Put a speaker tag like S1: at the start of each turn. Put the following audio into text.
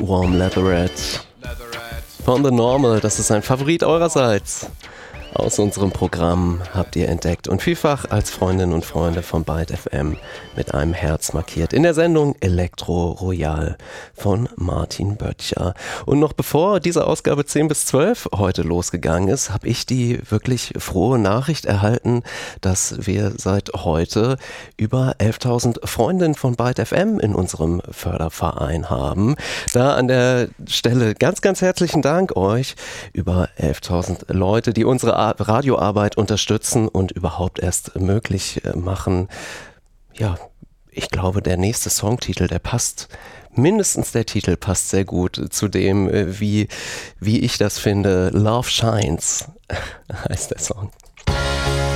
S1: Warm Leatherette von The Normal. Das ist ein Favorit eurerseits. Aus unserem Programm habt ihr entdeckt und vielfach als Freundinnen und Freunde von Byte FM mit einem Herz markiert. In der Sendung Elektro Royal von Martin Böttcher. Und noch bevor diese Ausgabe 10 bis 12 heute losgegangen ist, habe ich die wirklich frohe Nachricht erhalten, dass wir seit heute über 11.000 Freundinnen von Byte FM in unserem Förderverein haben. Da an der Stelle ganz, ganz herzlichen Dank euch. Über 11.000 Leute, die unsere Radioarbeit unterstützen und überhaupt erst möglich machen. Ja, ich glaube, der nächste Songtitel, der passt, mindestens der Titel passt sehr gut zu dem, wie ich das finde. Love Shines heißt der Song.